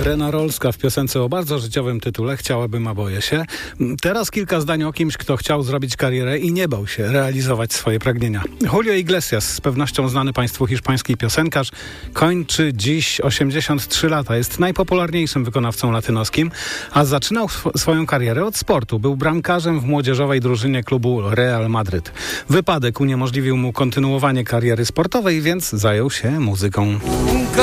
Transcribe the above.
Rena Rolska w piosence o bardzo życiowym tytule Chciałabym, a boję się. Teraz kilka zdań o kimś, kto chciał zrobić karierę i nie bał się realizować swoje pragnienia. Julio Iglesias, z pewnością znany państwu hiszpański piosenkarz, kończy dziś 83 lata. Jest najpopularniejszym wykonawcą latynoskim, a zaczynał swoją karierę od sportu. Był bramkarzem w młodzieżowej drużynie klubu Real Madryt. Wypadek uniemożliwił mu kontynuowanie kariery sportowej, więc zajął się muzyką.